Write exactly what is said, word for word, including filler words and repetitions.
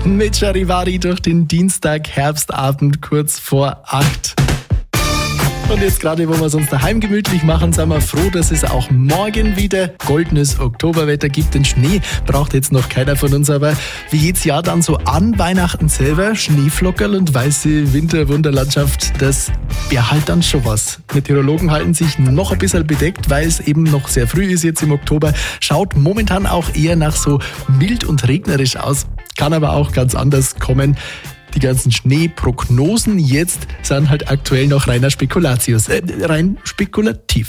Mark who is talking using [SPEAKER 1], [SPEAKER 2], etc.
[SPEAKER 1] Mit Charivari durch den Dienstag, Herbstabend, kurz vor acht. Und jetzt gerade, wo wir es uns daheim gemütlich machen, sind wir froh, dass es auch morgen wieder goldenes Oktoberwetter gibt. Den Schnee braucht jetzt noch keiner von uns, aber wie jedes Jahr dann so an Weihnachten selber, Schneeflockerl und weiße Winterwunderlandschaft, das wäre halt dann schon was. Meteorologen halten sich noch ein bisschen bedeckt, weil es eben noch sehr früh ist jetzt im Oktober. Schaut momentan auch eher nach so mild und regnerisch aus, kann aber auch ganz anders kommen. Die ganzen Schneeprognosen jetzt sind halt aktuell noch reiner Spekulatius, äh, rein spekulativ.